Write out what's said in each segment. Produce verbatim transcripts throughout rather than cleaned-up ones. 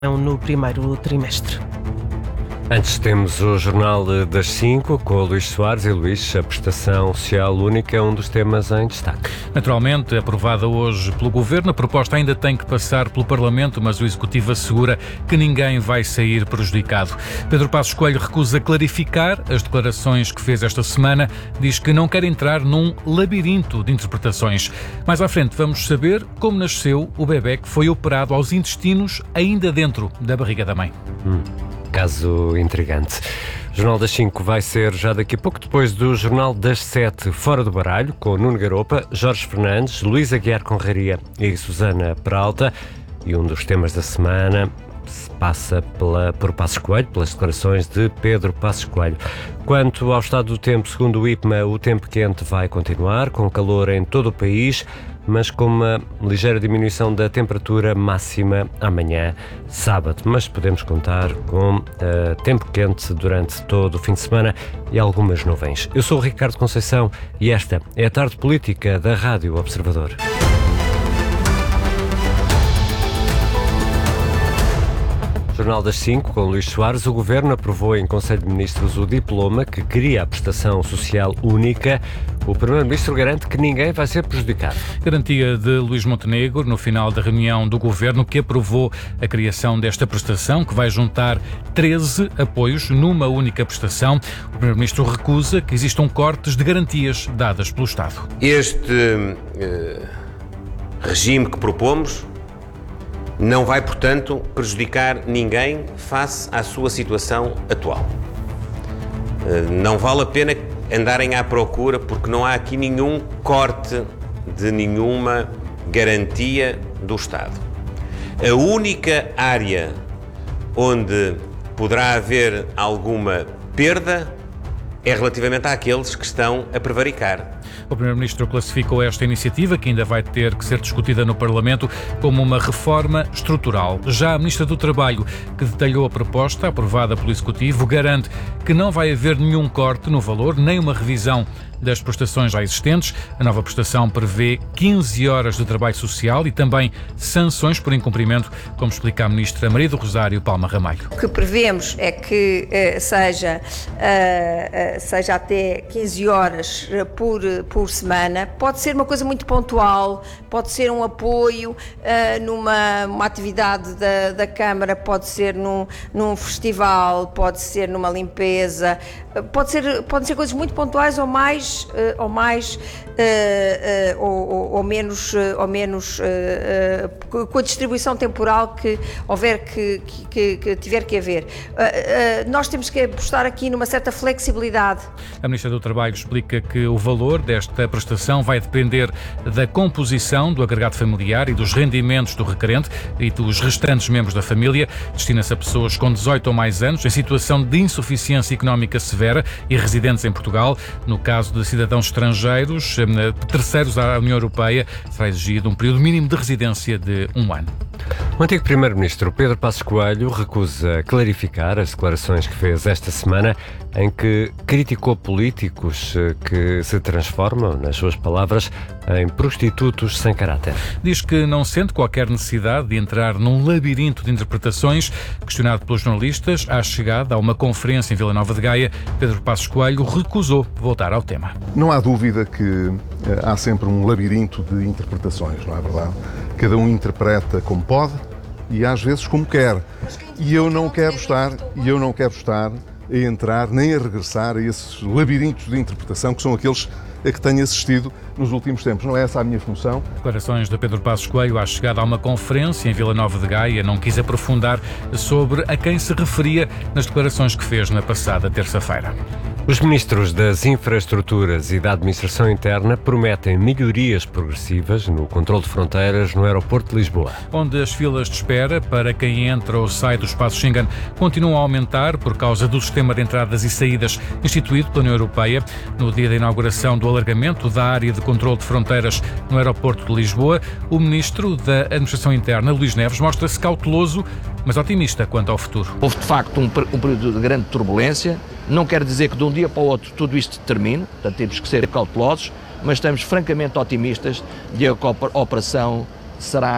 no primeiro trimestre. Antes temos o Jornal das cinco com o Luís Soares. E Luís, a prestação social única é um dos temas em destaque. Naturalmente, aprovada hoje pelo Governo, a proposta ainda tem que passar pelo Parlamento, mas o Executivo assegura que ninguém vai sair prejudicado. Pedro Passos Coelho recusa clarificar as declarações que fez esta semana, diz que não quer entrar num labirinto de interpretações. Mais à frente vamos saber como nasceu o bebé que foi operado aos intestinos ainda dentro da barriga da mãe. Hum. Caso intrigante. O Jornal das cinco vai ser já daqui a pouco, depois do Jornal das sete, Fora do Baralho, com Nuno Garopa, Jorge Fernandes, Luís Aguiar Conraria e Susana Peralta. E um dos temas da semana passa pela, por Passos Coelho, pelas declarações de Pedro Passos Coelho. Quanto ao estado do tempo, segundo o IPMA, o tempo quente vai continuar, com calor em todo o país, mas com uma ligeira diminuição da temperatura máxima amanhã, sábado. Mas podemos contar com uh, tempo quente durante todo o fim de semana e algumas nuvens. Eu sou o Ricardo Conceição e esta é a Tarde Política da Rádio Observador. Jornal das cinco, com Luís Soares. O Governo aprovou em Conselho de Ministros o diploma que cria a prestação social única. O Primeiro-Ministro garante que ninguém vai ser prejudicado. Garantia de Luís Montenegro no final da reunião do Governo que aprovou a criação desta prestação, que vai juntar treze apoios numa única prestação. O Primeiro-Ministro recusa que existam cortes de garantias dadas pelo Estado. Este uh, regime que propomos não vai, portanto, prejudicar ninguém face à sua situação atual. Não vale a pena andarem à procura, porque não há aqui nenhum corte de nenhuma garantia do Estado. A única área onde poderá haver alguma perda é relativamente àqueles que estão a prevaricar. O Primeiro-Ministro classificou esta iniciativa, que ainda vai ter que ser discutida no Parlamento, como uma reforma estrutural. Já a Ministra do Trabalho, que detalhou a proposta aprovada pelo Executivo, garante que não vai haver nenhum corte no valor, nem uma revisão das prestações já existentes. A nova prestação prevê quinze horas de trabalho social e também sanções por incumprimento, como explica a Ministra Maria do Rosário Palma Ramalho. O que prevemos é que uh, seja, uh, uh, seja até quinze horas por, por semana. Pode ser uma coisa muito pontual, pode ser um apoio uh, numa uma atividade da, da Câmara, pode ser num, num festival, pode ser numa limpeza, uh, pode ser, podem ser coisas muito pontuais ou mais Uh, ou mais uh, uh, ou, ou, ou menos, uh, ou menos uh, uh, com a distribuição temporal que houver que, que, que tiver que haver. Uh, uh, nós temos que apostar aqui numa certa flexibilidade. A Ministra do Trabalho explica que o valor desta prestação vai depender da composição do agregado familiar e dos rendimentos do requerente e dos restantes membros da família. Destina-se a pessoas com dezoito ou mais anos em situação de insuficiência económica severa e residentes em Portugal. No caso de cidadãos estrangeiros, terceiros à União Europeia, será exigido um período mínimo de residência de um ano. O antigo Primeiro-Ministro Pedro Passos Coelho recusa clarificar as declarações que fez esta semana, em que criticou políticos que se transformam, nas suas palavras, em prostitutos sem caráter. Diz que não sente qualquer necessidade de entrar num labirinto de interpretações. Questionado pelos jornalistas, à chegada a uma conferência em Vila Nova de Gaia, Pedro Passos Coelho recusou voltar ao tema. Não há dúvida que há sempre um labirinto de interpretações, não é verdade? Cada um interpreta como pode e às vezes como quer. E eu não quero estar, e eu não quero estar a entrar nem a regressar a esses labirintos de interpretação que são aqueles a que tenho assistido nos últimos tempos. Não é essa a minha função. Declarações de Pedro Passos Coelho à chegada a uma conferência em Vila Nova de Gaia. Não quis aprofundar sobre a quem se referia nas declarações que fez na passada terça-feira. Os ministros das Infraestruturas e da Administração Interna prometem melhorias progressivas no controle de fronteiras no aeroporto de Lisboa. Onde as filas de espera para quem entra ou sai do espaço Schengen continuam a aumentar por causa do sistema de entradas e saídas instituído pela União Europeia. No dia da inauguração do alargamento da área de controle de fronteiras no aeroporto de Lisboa, o ministro da Administração Interna, Luís Neves, mostra-se cauteloso, mas otimista quanto ao futuro. Houve de facto um, um período de grande turbulência. Não quer dizer que de um dia para o outro tudo isto termine, portanto temos que ser cautelosos, mas estamos francamente otimistas de que a operação será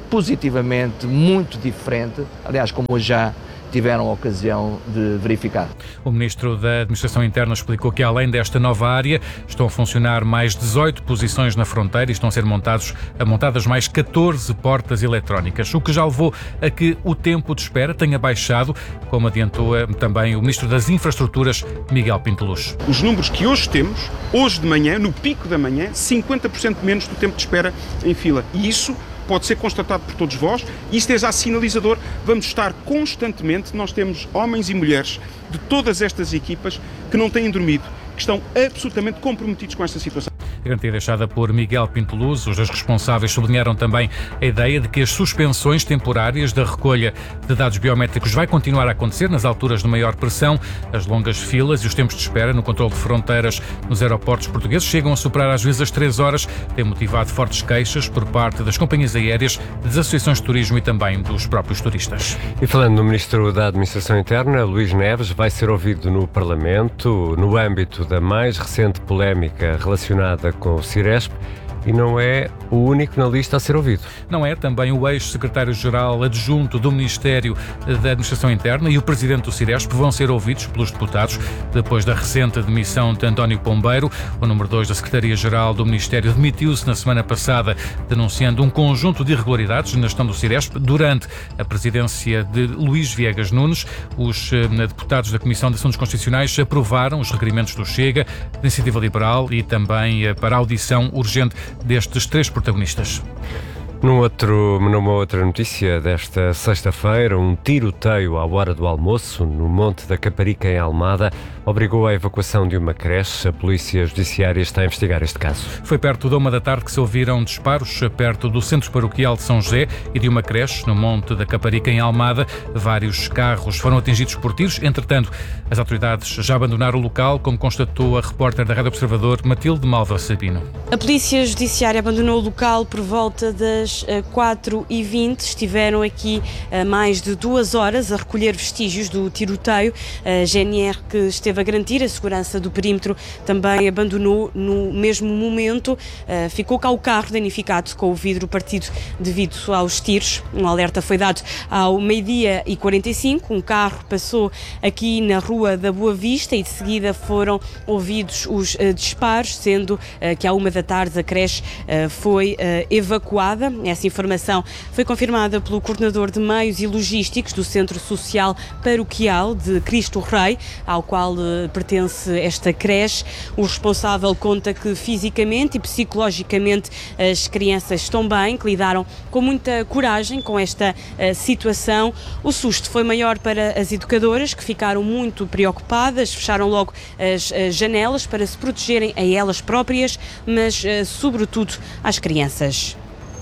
positivamente muito diferente, aliás, como hoje já tiveram a ocasião de verificar. O Ministro da Administração Interna explicou que, além desta nova área, estão a funcionar mais dezoito posições na fronteira e estão a ser montados, montadas mais catorze portas eletrónicas, o que já levou a que o tempo de espera tenha baixado, como adiantou também o Ministro das Infraestruturas, Miguel Pinteluz. Os números que hoje temos, hoje de manhã, no pico da manhã, cinquenta por cento menos do tempo de espera em fila. E isso pode ser constatado por todos vós, isto é já sinalizador, vamos estar constantemente, nós temos homens e mulheres de todas estas equipas que não têm dormido, que estão absolutamente comprometidos com esta situação. A garantia deixada por Miguel Pinteluz. Os dois responsáveis sublinharam também a ideia de que as suspensões temporárias da recolha de dados biométricos vai continuar a acontecer nas alturas de maior pressão. As longas filas e os tempos de espera no controle de fronteiras nos aeroportos portugueses chegam a superar às vezes as três horas, tem motivado fortes queixas por parte das companhias aéreas, das associações de turismo e também dos próprios turistas. E falando no Ministro da Administração Interna, Luís Neves vai ser ouvido no Parlamento no âmbito da mais recente polémica relacionada com o Ciresp, e não é o único na lista a ser ouvido. Não é também o ex-secretário-geral adjunto do Ministério da Administração Interna e o presidente do Ciresp vão ser ouvidos pelos deputados depois da recente demissão de António Pombeiro. O número dois da Secretaria-Geral do Ministério demitiu-se na semana passada, denunciando um conjunto de irregularidades na gestão do Ciresp durante a presidência de Luís Viegas Nunes. Os eh, deputados da Comissão de Assuntos Constitucionais aprovaram os requerimentos do Chega, da Iniciativa Liberal e também eh, para a audição urgente destes três protagonistas. Num outro, numa outra notícia desta sexta-feira, um tiroteio à hora do almoço no Monte da Caparica, em Almada, obrigou à evacuação de uma creche. A Polícia Judiciária está a investigar este caso. Foi perto da uma da tarde que se ouviram disparos perto do Centro Paroquial de São José e de uma creche no Monte da Caparica, em Almada. Vários carros foram atingidos por tiros. Entretanto, as autoridades já abandonaram o local, como constatou a repórter da Rádio Observador, Matilde Malva Sabino. A Polícia Judiciária abandonou o local por volta das quatro e vinte. Estiveram aqui mais de duas horas a recolher vestígios do tiroteio. A G N R, que esteve a garantir a segurança do perímetro, também abandonou no mesmo momento. Ficou cá o carro danificado com o vidro partido devido aos tiros. Um alerta foi dado ao meio-dia e quarenta e cinco. Um carro passou aqui na Rua da Boa Vista e de seguida foram ouvidos os disparos, sendo que à uma da tarde a creche foi evacuada. Essa informação foi confirmada pelo coordenador de meios e logísticos do Centro Social Paroquial de Cristo Rei, ao qual uh, pertence esta creche. O responsável conta que fisicamente e psicologicamente as crianças estão bem, que lidaram com muita coragem com esta uh, situação. O susto foi maior para as educadoras, que ficaram muito preocupadas, fecharam logo as uh, janelas para se protegerem a elas próprias, mas uh, sobretudo às crianças.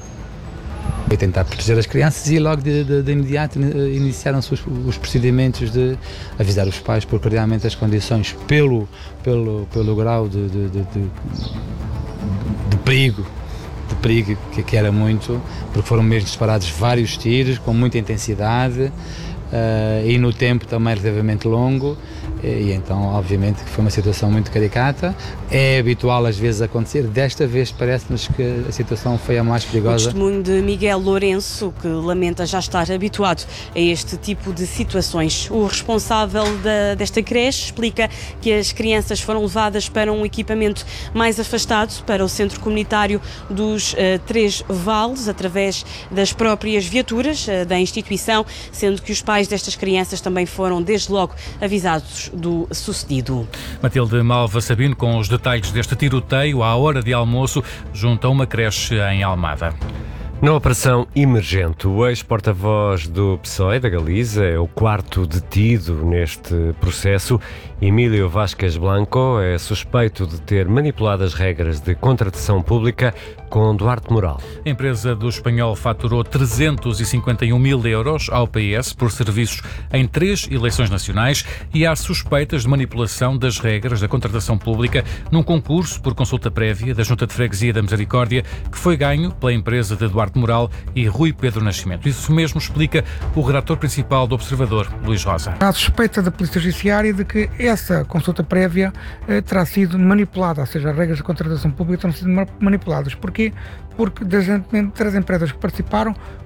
Foi tentar proteger as crianças e logo de, de, de imediato iniciaram-se os, os procedimentos de avisar os pais, porque realmente as condições pelo, pelo, pelo grau de, de, de, de, de perigo, de perigo que, que era muito, porque foram mesmo disparados vários tiros com muita intensidade uh, e no tempo também relativamente longo. E então, obviamente, que foi uma situação muito caricata. É habitual às vezes acontecer. Desta vez parece-nos que a situação foi a mais perigosa. O testemunho de Miguel Lourenço, que lamenta já estar habituado a este tipo de situações. O responsável da, desta creche explica que as crianças foram levadas para um equipamento mais afastado, para o centro comunitário dos uh, Três Vales, através das próprias viaturas uh, da instituição, sendo que os pais destas crianças também foram desde logo avisados do sucedido. Matilde Malva Sabino com os detalhes deste tiroteio à hora de almoço junto a uma creche em Almada. Na operação emergente, o ex-porta-voz do P S O E da Galiza é o quarto detido neste processo. Emílio Vázquez Blanco é suspeito de ter manipulado as regras de contratação pública com Duarte Moral. A empresa do espanhol faturou trezentos e cinquenta e um mil euros ao P S por serviços em três eleições nacionais e há suspeitas de manipulação das regras da contratação pública num concurso por consulta prévia da Junta de Freguesia da Misericórdia, que foi ganho pela empresa de Duarte Moral e Rui Pedro Nascimento. Isso mesmo explica o redator principal do Observador, Luís Rosa. Há suspeita da Polícia Judiciária de que essa consulta prévia eh, terá sido manipulada, ou seja, as regras de contratação pública terão sido manipuladas. Porquê? Porque das, das empresas que participaram,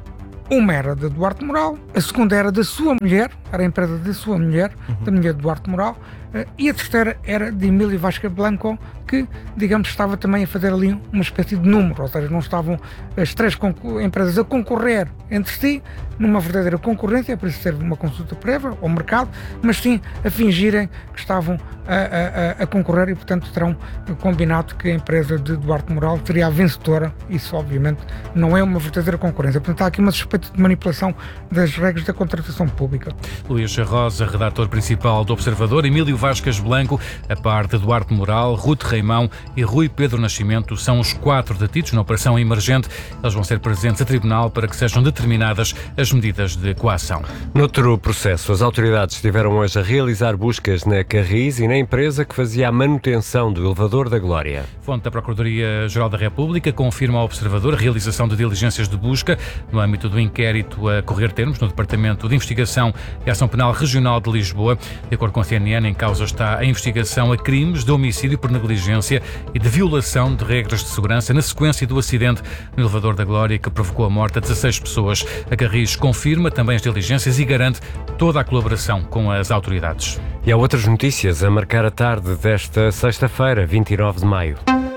Uma era da Duarte Moral, a segunda era da sua mulher, era a empresa da sua mulher, uhum. da mulher de Duarte Moral, uh, e a terceira era de Emílio Vázquez Blanco, que, digamos, estava também a fazer ali uma espécie de número, ou seja, não estavam as três empresas a concorrer entre si, numa verdadeira concorrência, por isso ser uma consulta prévia ao mercado, mas sim a fingirem que estavam a, a, a concorrer e, portanto, terão combinado que a empresa de Duarte Moral seria a vencedora. Isso, obviamente, não é uma verdadeira concorrência. Portanto, há aqui uma suspeita de manipulação das regras da contratação pública. Luís Rosa, redator principal do Observador, Emílio Vázquez Blanco, a par de Duarte Moral, Ruth Reimão e Rui Pedro Nascimento, são os quatro detidos na operação emergente. Eles vão ser presentes a tribunal para que sejam determinadas as medidas de coação. Noutro processo, as autoridades estiveram hoje a realizar buscas na Carris e na empresa que fazia a manutenção do elevador da Glória. Fonte da Procuradoria-Geral da República confirma ao Observador a realização de diligências de busca no âmbito do inquérito a correr termos no Departamento de Investigação e Ação Penal Regional de Lisboa. De acordo com a C N N, em causa está a investigação a crimes de homicídio por negligência e de violação de regras de segurança na sequência do acidente no elevador da Glória que provocou a morte a dezasseis pessoas. A Carris confirma também as diligências e garante toda a colaboração com as autoridades. E há outras notícias a marcar a tarde desta sexta-feira, vinte e nove de maio.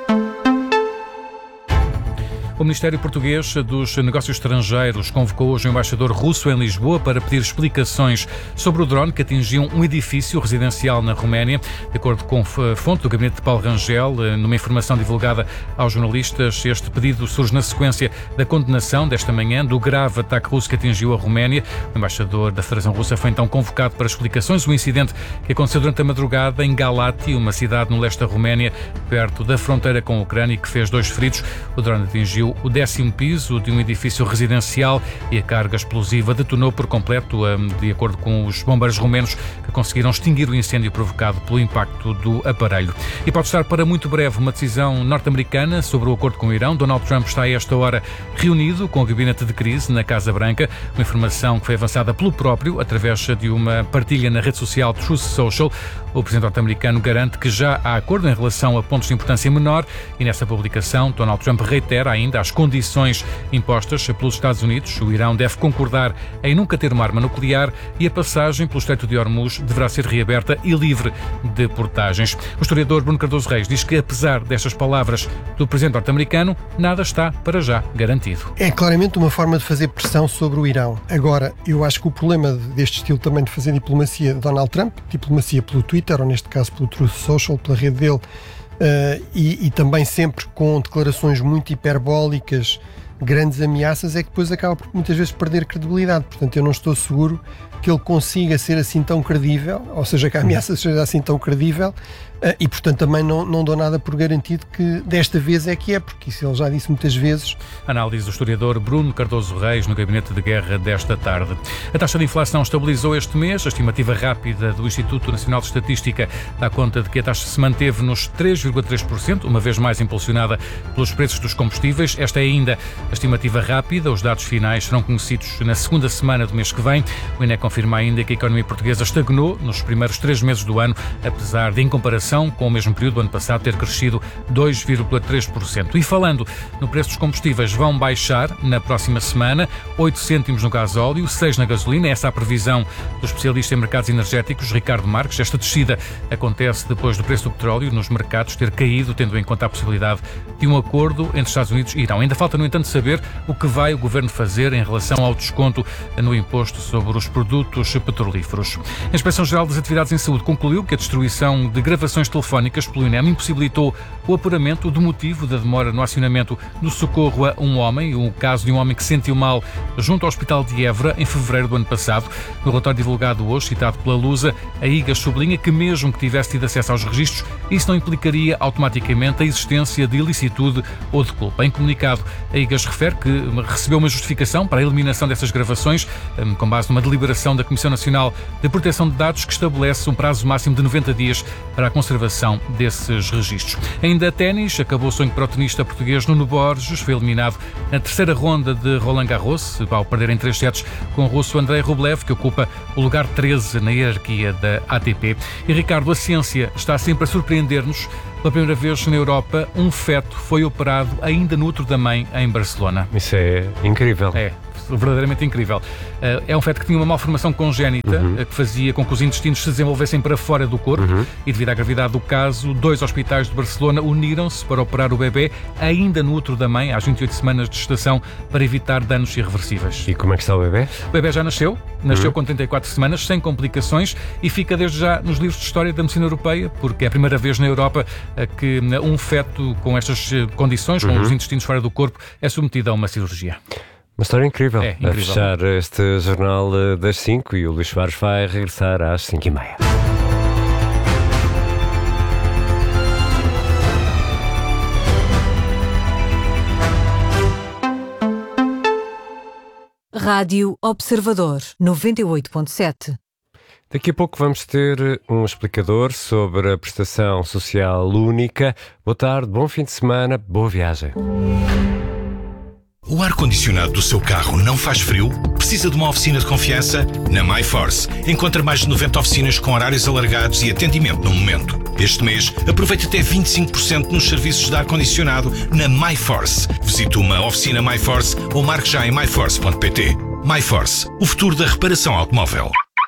O Ministério Português dos Negócios Estrangeiros convocou hoje o embaixador russo em Lisboa para pedir explicações sobre o drone que atingiu um edifício residencial na Roménia. De acordo com a fonte do gabinete de Paulo Rangel, numa informação divulgada aos jornalistas, este pedido surge na sequência da condenação desta manhã do grave ataque russo que atingiu a Roménia. O embaixador da Federação Russa foi então convocado para explicações. O incidente que aconteceu durante a madrugada em Galati, uma cidade no leste da Roménia, perto da fronteira com a Ucrânia, que fez dois feridos. O drone atingiu o décimo piso de um edifício residencial e a carga explosiva detonou por completo, de acordo com os bombeiros romenos, que conseguiram extinguir o incêndio provocado pelo impacto do aparelho. E pode estar para muito breve uma decisão norte-americana sobre o acordo com o Irão. Donald Trump está a esta hora reunido com o gabinete de crise na Casa Branca, uma informação que foi avançada pelo próprio através de uma partilha na rede social Truth Social. O presidente norte-americano garante que já há acordo em relação a pontos de importância menor e nessa publicação Donald Trump reitera ainda as condições impostas pelos Estados Unidos. O Irão deve concordar em nunca ter uma arma nuclear e a passagem pelo Estreito de Hormuz deverá ser reaberta e livre de portagens. O historiador Bruno Cardoso Reis diz que, apesar destas palavras do presidente norte-americano, nada está para já garantido. É claramente uma forma de fazer pressão sobre o Irão. Agora, eu acho que o problema deste estilo também de fazer diplomacia de Donald Trump, diplomacia pelo Twitter, ou neste caso pelo Truth Social, pela rede dele, Uh, e, e também sempre com declarações muito hiperbólicas, grandes ameaças, é que depois acaba por muitas vezes perder credibilidade. Portanto, eu não estou seguro que ele consiga ser assim tão credível, ou seja, que a ameaça seja assim tão credível, uh, e portanto também não, não dou nada por garantido que desta vez é que é, porque isso ele já disse muitas vezes. Análise do historiador Bruno Cardoso Reis no Gabinete de Guerra desta tarde. A taxa de inflação estabilizou este mês. A estimativa rápida do Instituto Nacional de Estatística dá conta de que a taxa se manteve nos três vírgula três por cento, uma vez mais impulsionada pelos preços dos combustíveis. Esta é ainda a estimativa rápida. Os dados finais serão conhecidos na segunda semana do mês que vem. O I N E confirma ainda que a economia portuguesa estagnou nos primeiros três meses do ano, apesar de, em comparação com o mesmo período do ano passado, ter crescido dois vírgula três por cento. E falando no preço dos combustíveis, vão baixar na próxima semana, oito cêntimos no gasóleo, seis na gasolina. Essa é a previsão do especialista em mercados energéticos, Ricardo Marques. Esta descida acontece depois do preço do petróleo nos mercados ter caído, tendo em conta a possibilidade de um acordo entre Estados Unidos e Irão. Ainda falta, no entanto, saber o que vai o governo fazer em relação ao desconto no imposto sobre os produtos petrolíferos. A Inspeção-Geral das Atividades em Saúde concluiu que a destruição de gravações telefónicas pelo I N E M impossibilitou o apuramento do motivo da demora no acionamento do socorro a um homem, o caso de um homem que se sentiu mal junto ao Hospital de Évora em fevereiro do ano passado. No relatório divulgado hoje, citado pela Lusa, a I G A sublinha que, mesmo que tivesse tido acesso aos registros, isso não implicaria automaticamente a existência de ilicitude ou de culpa. Em comunicado, a I G A S refere que recebeu uma justificação para a eliminação dessas gravações, com base numa deliberação da Comissão Nacional de Proteção de Dados que estabelece um prazo máximo de noventa dias para a conservação desses registros. Ainda a ténis, acabou o sonho para o tenista português Nuno Borges, foi eliminado na terceira ronda de Roland Garros, ao perder em três sets com o russo Andrei Rublev, que ocupa o lugar treze na hierarquia da A T P. E Ricardo, a ciência está sempre a surpreender-nos. Pela primeira vez na Europa, um feto foi operado ainda no útero da mãe em Barcelona. Isso é incrível. É. verdadeiramente incrível. Uh, é um feto que tinha uma malformação congénita uhum. uh, que fazia com que os intestinos se desenvolvessem para fora do corpo uhum. e devido à gravidade do caso, dois hospitais de Barcelona uniram-se para operar o bebê ainda no útero da mãe, às vinte e oito semanas de gestação, para evitar danos irreversíveis. E como é que está o bebê? O bebê já nasceu, nasceu uhum. com trinta e quatro semanas, sem complicações e fica desde já nos livros de história da medicina europeia, porque é a primeira vez na Europa uh, que uh, um feto com estas uh, condições, com uhum. os intestinos fora do corpo, é submetido a uma cirurgia. Uma história incrível. É, incrível. A fechar este jornal das cinco e o Luís Soares vai regressar às cinco e meia. Rádio Observador, noventa e oito ponto sete. Daqui a pouco vamos ter um explicador sobre a prestação social única. Boa tarde, bom fim de semana, boa viagem. O ar-condicionado do seu carro não faz frio? Precisa de uma oficina de confiança? Na MyForce. Encontra mais de noventa oficinas com horários alargados e atendimento no momento. Este mês, aproveite até vinte e cinco por cento nos serviços de ar-condicionado na MyForce. Visite uma oficina MyForce ou marque já em my force ponto p t. MyForce, o futuro da reparação automóvel.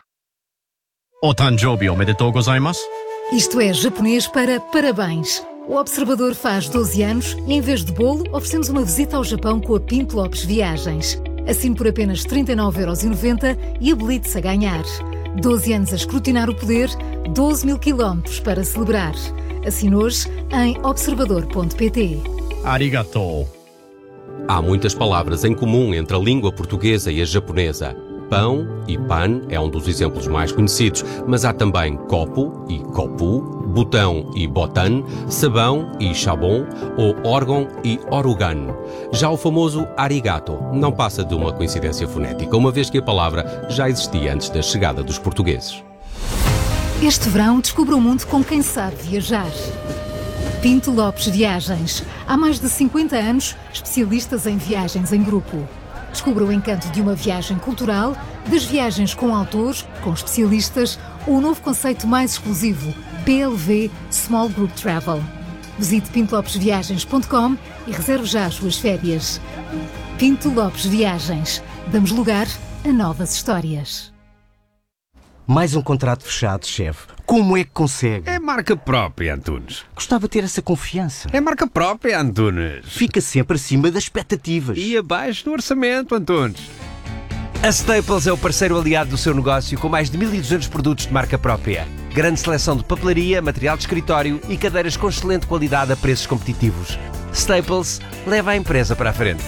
Otanjobi omedetou gozaimasu? Isto é japonês para parabéns. O Observador faz doze anos e, em vez de bolo, oferecemos uma visita ao Japão com a Pinto Lopes Viagens. Assine por apenas trinta e nove euros e noventa e habilite-se a ganhar. doze anos a escrutinar o poder, doze mil quilómetros para celebrar. Assine hoje em observador ponto p t. Arigatou. Há muitas palavras em comum entre a língua portuguesa e a japonesa. Pão e pan é um dos exemplos mais conhecidos, mas há também copo e copu, botão e botan, sabão e chabon ou órgão e orugan. Já o famoso arigato não passa de uma coincidência fonética, uma vez que a palavra já existia antes da chegada dos portugueses. Este verão descubra o mundo com quem sabe viajar. Pinto Lopes Viagens. Há mais de cinquenta anos, especialistas em viagens em grupo. Descubra o encanto de uma viagem cultural, das viagens com autores, com especialistas, ou o novo conceito mais exclusivo, P L V Small Group Travel. Visite pinto lopes viagens ponto com e reserve já as suas férias. Pinto Lopes Viagens. Damos lugar a novas histórias. Mais um contrato fechado, chefe. Como é que consegue? É marca própria, Antunes. Gostava de ter essa confiança. É marca própria, Antunes. Fica sempre acima das expectativas. E abaixo do orçamento, Antunes. A Staples é o parceiro aliado do seu negócio com mais de mil e duzentos produtos de marca própria. Grande seleção de papelaria, material de escritório e cadeiras com excelente qualidade a preços competitivos. Staples leva a empresa para a frente.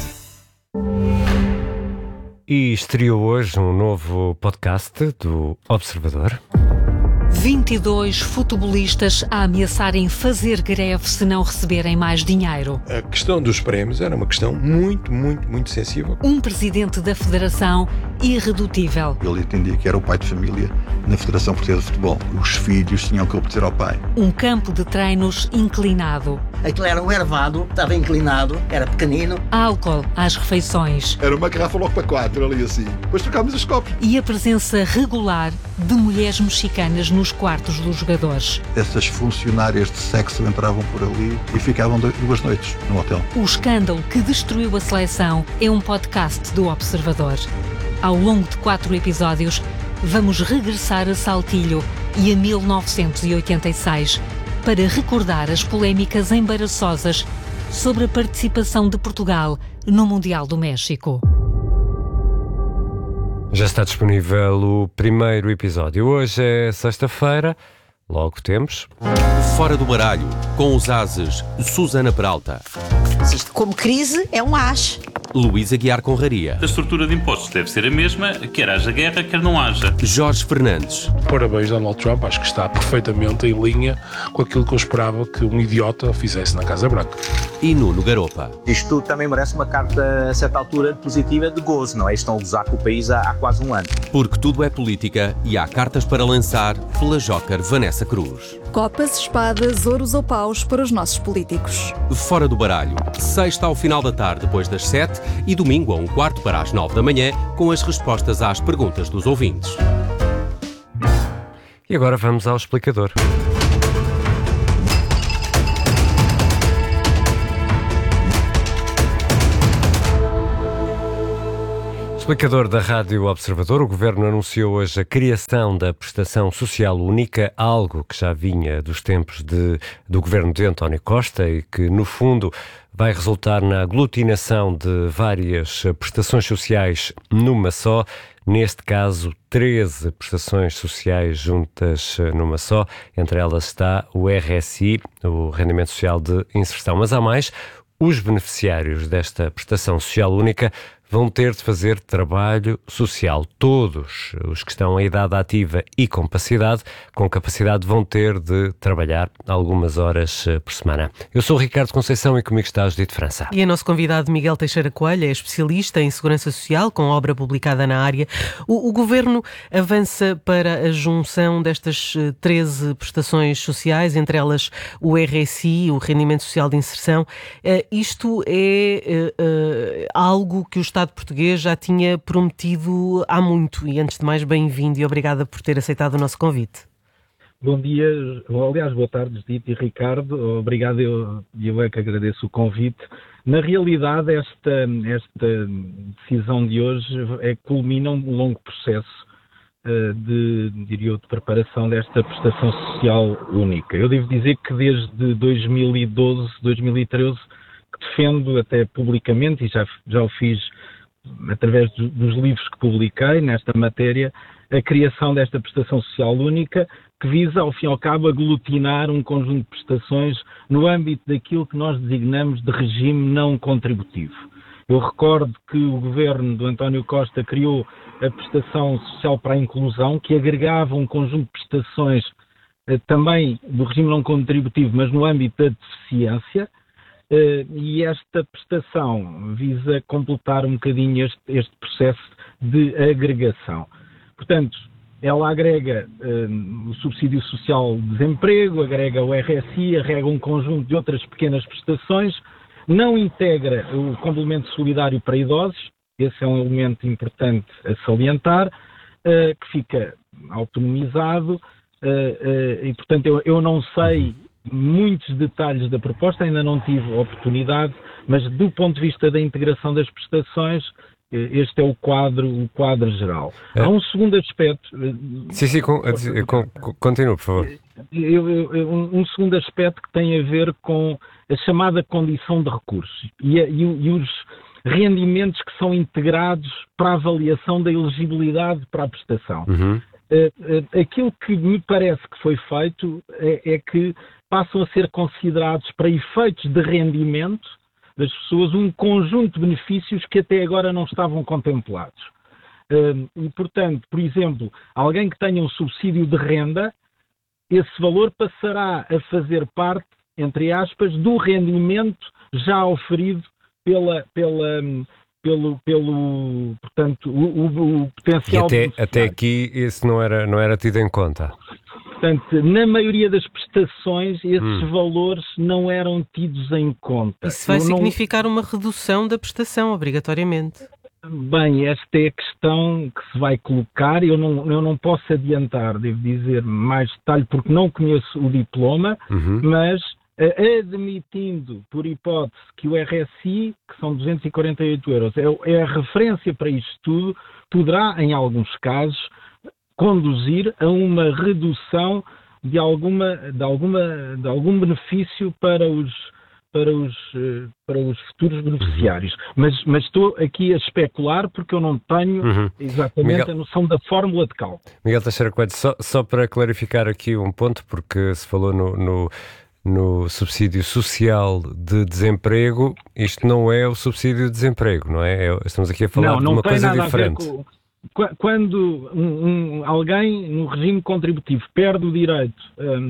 E estreou hoje um novo podcast do Observador. vinte e dois futebolistas a ameaçarem fazer greve se não receberem mais dinheiro. A questão dos prémios era uma questão muito, muito, muito sensível. Um presidente da Federação irredutível. Ele entendia que era o pai de família na Federação Portuguesa de Futebol. Os filhos tinham que obedecer ao pai. Um campo de treinos inclinado. Aquilo era um ervado, estava inclinado, era pequenino. Álcool às refeições. Era uma garrafa logo para quatro, ali assim. Depois trocámos os copos. E a presença regular de mulheres mexicanas nos quartos dos jogadores. Essas funcionárias de sexo entravam por ali e ficavam duas noites no hotel. O escândalo que destruiu a seleção é um podcast do Observador. Ao longo de quatro episódios, vamos regressar a Saltilho e a mil novecentos e oitenta e seis para recordar as polémicas embaraçosas sobre a participação de Portugal no Mundial do México. Já está disponível o primeiro episódio. Hoje é sexta-feira, logo temos... Fora do baralho, com os ases Susana Peralta. Se isto como crise é um as. Luís Aguiar Conraria. A estrutura de impostos deve ser a mesma, quer haja guerra, quer não haja. Jorge Fernandes. Parabéns, Donald Trump. Acho que está perfeitamente em linha com aquilo que eu esperava que um idiota fizesse na Casa Branca. E Nuno Garopa. Isto também merece uma carta, a certa altura, positiva de gozo, não é? Estão a gozar com o país há, há quase um ano. Porque tudo é política e há cartas para lançar pela Joker Vanessa Cruz. Copas, espadas, ouros ou paus para os nossos políticos. Fora do baralho. Sexta ao final da tarde, depois das sete, e domingo a um quarto para as nove da manhã, com as respostas às perguntas dos ouvintes. E agora vamos ao explicador. Explicador da Rádio Observador, o Governo anunciou hoje a criação da Prestação Social Única, algo que já vinha dos tempos de, do Governo de António Costa e que, no fundo, vai resultar na aglutinação de várias prestações sociais numa só. Neste caso, treze prestações sociais juntas numa só. Entre elas está o R S I, o Rendimento Social de Inserção. Mas há mais. Os beneficiários desta Prestação Social Única vão ter de fazer trabalho social. Todos os que estão em idade ativa e com capacidade, com capacidade vão ter de trabalhar algumas horas por semana. Eu sou o Ricardo Conceição e comigo está a Judite França. E é nosso convidado Miguel Teixeira Coelho, é especialista em Segurança Social, com obra publicada na área. O, o Governo avança para a junção destas treze prestações sociais, entre elas o R S I, o Rendimento Social de Inserção. Uh, isto é uh, uh, algo que o Estado português já tinha prometido há muito. E antes de mais, bem-vindo e obrigada por ter aceitado o nosso convite. Bom dia, aliás, boa tarde, Judite e Ricardo. Obrigado, eu, eu é que agradeço o convite. Na realidade, esta, esta decisão de hoje é, culmina um longo processo uh, de, diria eu, de preparação desta prestação social única. Eu devo dizer que desde dois mil e doze, dois mil e treze, que defendo até publicamente, e já, já o fiz através do, dos livros que publiquei nesta matéria, a criação desta prestação social única, que visa, ao fim e ao cabo, aglutinar um conjunto de prestações no âmbito daquilo que nós designamos de regime não contributivo. Eu recordo que o governo do António Costa criou a Prestação Social para a Inclusão, que agregava um conjunto de prestações eh, também do regime não contributivo, mas no âmbito da deficiência. Uh, e esta prestação visa completar um bocadinho este, este processo de agregação. Portanto, ela agrega uh, o subsídio social de desemprego, agrega o R S I, agrega um conjunto de outras pequenas prestações, não integra o complemento solidário para idosos, esse é um elemento importante a salientar, uh, que fica autonomizado, uh, uh, e portanto eu, eu não sei muitos detalhes da proposta, ainda não tive oportunidade, mas do ponto de vista da integração das prestações, este é o quadro, o quadro geral. É. Há um segundo aspecto... Sim, sim, com, com, continua, por favor. Eu, eu, um, um segundo aspecto que tem a ver com a chamada condição de recurso e, e, e os rendimentos que são integrados para a avaliação da elegibilidade para a prestação. Uhum. Uh, uh, aquilo que me parece que foi feito é, é que passam a ser considerados, para efeitos de rendimento das pessoas, um conjunto de benefícios que até agora não estavam contemplados. Uh, e, portanto, por exemplo, alguém que tenha um subsídio de renda, esse valor passará a fazer parte, entre aspas, do rendimento já oferido pela... pela Pelo, pelo, portanto, o, o, o potencial... E até, até aqui isso não era, não era tido em conta? Portanto, na maioria das prestações, esses hum. valores não eram tidos em conta. Isso vai Eu significar não... uma redução da prestação, obrigatoriamente? Bem, esta é a questão que se vai colocar. Eu não, eu não posso adiantar, devo dizer, mais detalhe, porque não conheço o diploma, uhum. mas... admitindo, por hipótese, que o R S I, que são duzentos e quarenta e oito euros, é, é a referência para isto tudo, poderá, em alguns casos, conduzir a uma redução de, alguma, de, alguma, de algum benefício para os, para os, para os futuros beneficiários. Mas, mas estou aqui a especular porque eu não tenho uhum. exatamente Miguel, a noção da fórmula de cálculo. Miguel Teixeira Coelho, só, só para clarificar aqui um ponto, porque se falou no... no... no subsídio social de desemprego, isto não é o subsídio de desemprego, não é? é estamos aqui a falar não, de não uma coisa diferente. Com, quando um, um, alguém no regime contributivo perde o direito um,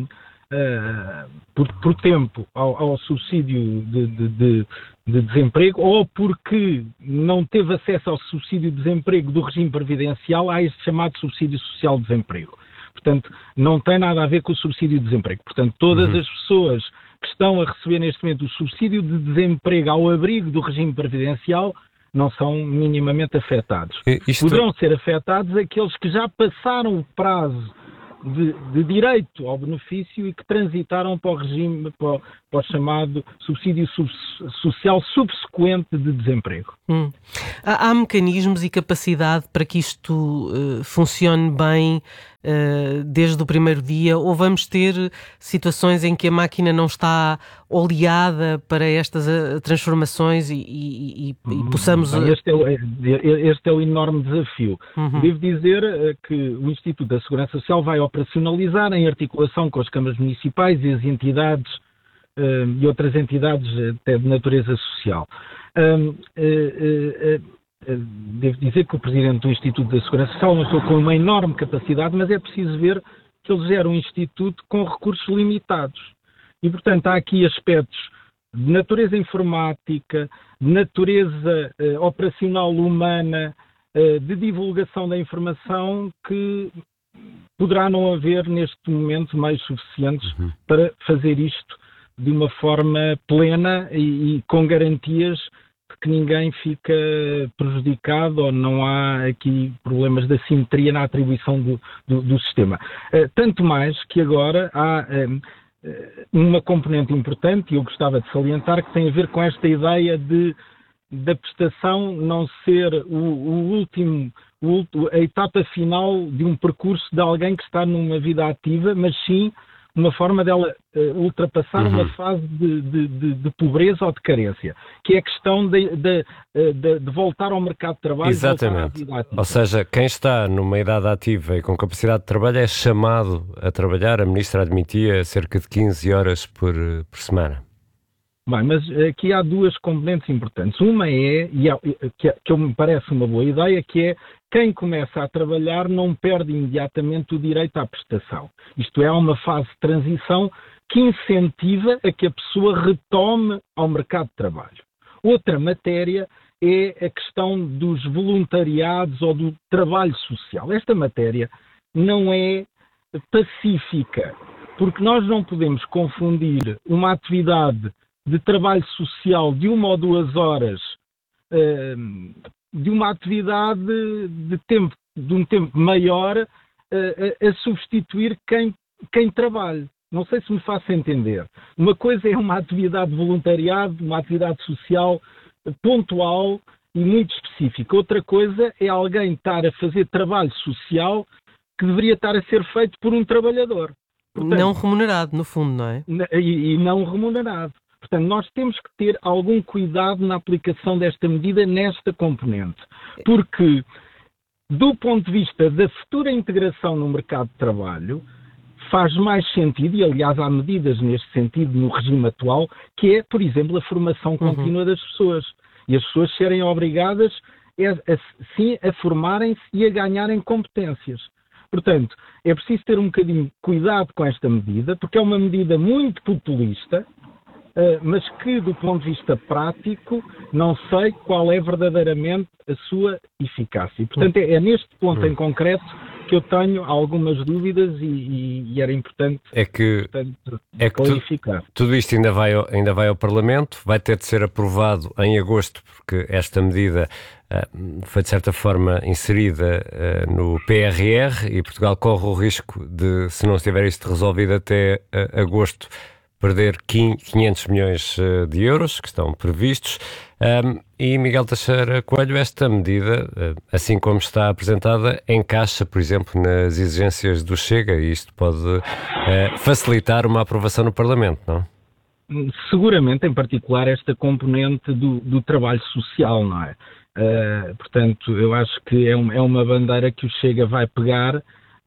uh, por, por tempo ao, ao subsídio de, de, de, de desemprego, ou porque não teve acesso ao subsídio de desemprego do regime previdencial, há este chamado subsídio social de desemprego. Portanto, não tem nada a ver com o subsídio de desemprego. Portanto, todas uhum. as pessoas que estão a receber neste momento o subsídio de desemprego ao abrigo do regime previdencial não são minimamente afetados. Isto... Poderão ser afetados aqueles que já passaram o prazo de, de direito ao benefício e que transitaram para o regime, para o, para o chamado subsídio sub, social subsequente de desemprego. Hum. Há, há mecanismos e capacidade para que isto uh, funcione bem uh, desde o primeiro dia, ou vamos ter situações em que a máquina não está oleada para estas uh, transformações e, e, e, e possamos... Bem, este, é o, este é o enorme desafio. Uhum. Devo dizer uh, que o Instituto da Segurança Social vai operacionalizar, em articulação com as câmaras municipais e as entidades uh, e outras entidades até de natureza social. Uh, uh, uh, uh, devo dizer que o Presidente do Instituto da Segurança Social é uma pessoa com uma enorme capacidade, mas é preciso ver que ele gera um Instituto com recursos limitados. E, portanto, há aqui aspectos de natureza informática, de natureza uh, operacional humana, uh, de divulgação da informação que poderá não haver neste momento meios suficientes uhum. para fazer isto de uma forma plena e, e com garantias de que ninguém fica prejudicado ou não há aqui problemas de assimetria na atribuição do, do, do sistema. Uh, tanto mais que agora há um, uma componente importante, e eu gostava de salientar, que tem a ver com esta ideia de da prestação não ser o, o último, o, a etapa final de um percurso de alguém que está numa vida ativa, mas sim uma forma dela uh, ultrapassar uhum. uma fase de, de, de, de pobreza ou de carência, que é a questão de, de, de, de voltar ao mercado de trabalho. Exatamente. Ou seja, quem está numa idade ativa e com capacidade de trabalho é chamado a trabalhar. A Ministra admitia cerca de quinze horas por, por semana. Bem, mas aqui há duas componentes importantes. Uma é, e é, que, que me parece uma boa ideia, que é quem começa a trabalhar não perde imediatamente o direito à prestação. Isto é, há uma fase de transição que incentiva a que a pessoa retome ao mercado de trabalho. Outra matéria é a questão dos voluntariados ou do trabalho social. Esta matéria não é pacífica, porque nós não podemos confundir uma atividade de trabalho social de uma ou duas horas, de uma atividade de, tempo, de um tempo maior, a substituir quem, quem trabalha. Não sei se me faço entender. Uma coisa é uma atividade de voluntariado, uma atividade social pontual e muito específica. Outra coisa é alguém estar a fazer trabalho social que deveria estar a ser feito por um trabalhador. Portanto, não remunerado, no fundo, não é? E, e não remunerado. Portanto, nós temos que ter algum cuidado na aplicação desta medida nesta componente, porque, do ponto de vista da futura integração no mercado de trabalho, faz mais sentido, e aliás há medidas neste sentido no regime atual, que é, por exemplo, a formação contínua uhum. das pessoas. E as pessoas serem obrigadas, a, a, sim, a formarem-se e a ganharem competências. Portanto, é preciso ter um bocadinho de cuidado com esta medida, porque é uma medida muito populista, Uh, mas que, do ponto de vista prático, não sei qual é verdadeiramente a sua eficácia. E, portanto, é, é neste ponto hum. em concreto que eu tenho algumas dúvidas e, e, e era importante é que, portanto, é que clarificar. Tu, tudo isto ainda vai, ao, ainda vai ao Parlamento, vai ter de ser aprovado em agosto, porque esta medida uh, foi, de certa forma, inserida uh, no P R R e Portugal corre o risco de, se não estiver isto resolvido até uh, agosto, perder quinhentos milhões de euros que estão previstos. Um, e, Miguel Teixeira Coelho, esta medida, assim como está apresentada, encaixa, por exemplo, nas exigências do Chega, e isto pode uh, facilitar uma aprovação no Parlamento, não? Seguramente, em particular, esta componente do, do trabalho social, não é? Uh, portanto, eu acho que é, um, é uma bandeira que o Chega vai pegar,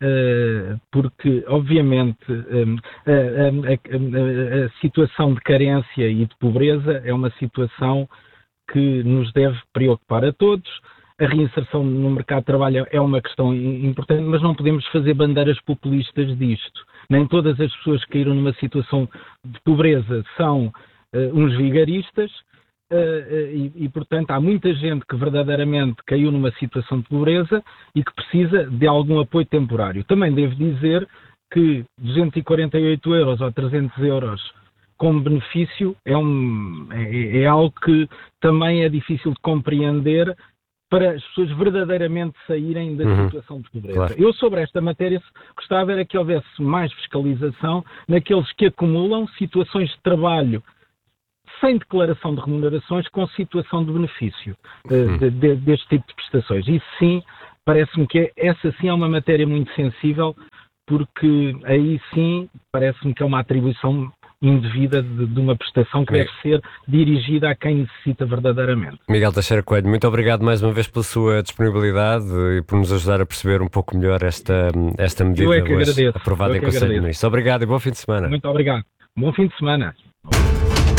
Uh, porque, obviamente, um, a, a, a, a situação de carência e de pobreza é uma situação que nos deve preocupar a todos. A reinserção no mercado de trabalho é uma questão importante, mas não podemos fazer bandeiras populistas disto. Nem todas as pessoas que caíram numa situação de pobreza são uh, uns vigaristas. Uh, uh, e, e, portanto, há muita gente que verdadeiramente caiu numa situação de pobreza e que precisa de algum apoio temporário. Também devo dizer que duzentos e quarenta e oito euros ou trezentos euros como benefício é, um, é, é algo que também é difícil de compreender para as pessoas verdadeiramente saírem da uhum. situação de pobreza. Claro. Eu, sobre esta matéria, gostava era que houvesse mais fiscalização naqueles que acumulam situações de trabalho sem declaração de remunerações com situação de benefício uhum. de, de, deste tipo de prestações. Isso sim, parece-me que é, essa sim é uma matéria muito sensível, porque aí sim parece-me que é uma atribuição indevida de, de uma prestação que deve ser dirigida a quem necessita verdadeiramente. Miguel Teixeira Coelho, muito obrigado mais uma vez pela sua disponibilidade e por nos ajudar a perceber um pouco melhor esta, esta medida Eu é que hoje agradeço. aprovada em Conselho de Ministros. Obrigado e bom fim de semana. Muito obrigado. Bom fim de semana.